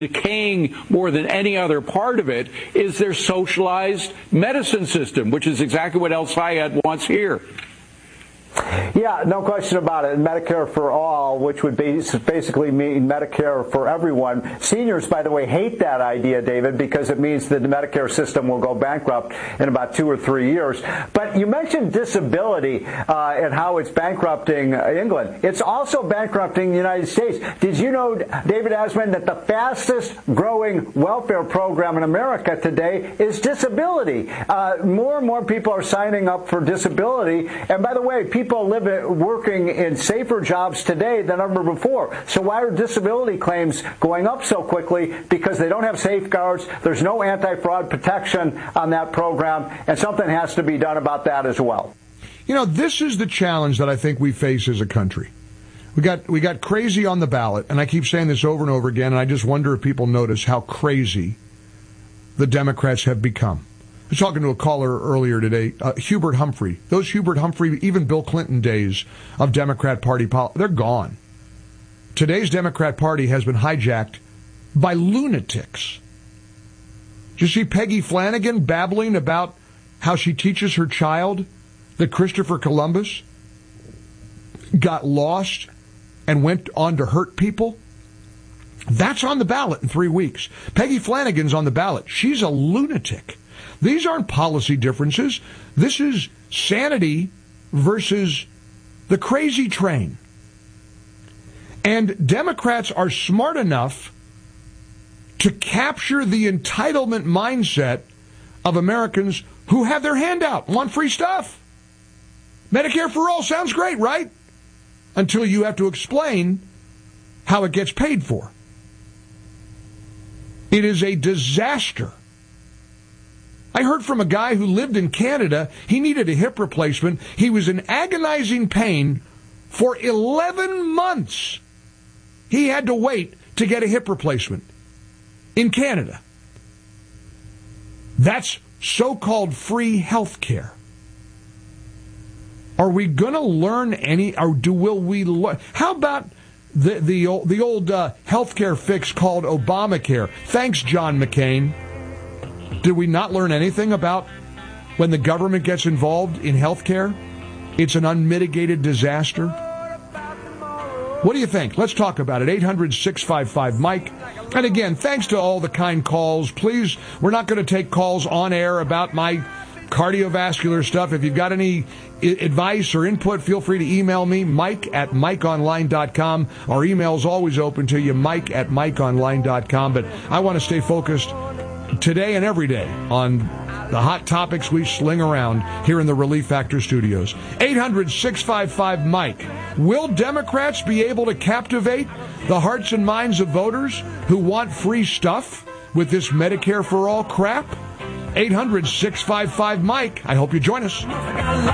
decaying more than any other part of it is their socialized medicine system, which is exactly what El Sayed wants here. Yeah, no question about it. Medicare for all, which would basically mean Medicare for everyone. Seniors, by the way, hate that idea, David, because it means that the Medicare system will go bankrupt in about 2 or 3 years. But you mentioned disability and how it's bankrupting England. It's also bankrupting the United States. Did you know, David Asman, that the fastest growing welfare program in America today is disability? More and more people are signing up for disability. And by the way, people working in safer jobs today than ever before. So why are disability claims going up so quickly? Because they don't have safeguards. There's no anti-fraud protection on that program, and something has to be done about that as well. You know, this is the challenge that I think we face as a country. We got crazy on the ballot, and I keep saying this over and over again, and I just wonder if people notice how crazy the Democrats have become. I was talking to a caller earlier today, Hubert Humphrey. Those Hubert Humphrey, even Bill Clinton days of Democrat Party politics, they're gone. Today's Democrat Party has been hijacked by lunatics. Did you see Peggy Flanagan babbling about how she teaches her child that Christopher Columbus got lost and went on to hurt people? That's on the ballot in 3 weeks. Peggy Flanagan's on the ballot. She's a lunatic. These aren't policy differences. This is sanity versus the crazy train. And Democrats are smart enough to capture the entitlement mindset of Americans who have their hand out, want free stuff. Medicare for all sounds great, right? Until you have to explain how it gets paid for. It is a disaster. I heard from a guy who lived in Canada. He needed a hip replacement. He was in agonizing pain for 11 months. He had to wait to get a hip replacement in Canada. That's so-called free health care. Are we going to learn any, or will we learn? How about the old health care fix called Obamacare? Thanks, John McCain. Did we not learn anything about when the government gets involved in health care? It's an unmitigated disaster. What do you think? Let's talk about it. 800-655-MIKE. And again, thanks to all the kind calls. Please, we're not going to take calls on air about my cardiovascular stuff. If you've got any advice or input, feel free to email me, mike@mikeonline.com. Our email is always open to you, mike@mikeonline.com. But I want to stay focused today and every day on the hot topics we sling around here in the Relief Factor studios. 800-655-MIKE. Will Democrats be able to captivate the hearts and minds of voters who want free stuff with this Medicare for all crap? 800-655-MIKE. I hope you join us.